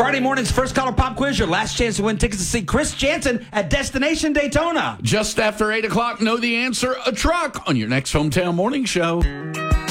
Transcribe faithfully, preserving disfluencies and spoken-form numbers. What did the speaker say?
Friday morning's First Caller Pop Quiz, your last chance to win tickets to see Chris Jansen at Destination Daytona. Just after eight o'clock, know the answer, a truck on your next Hometown Morning Show.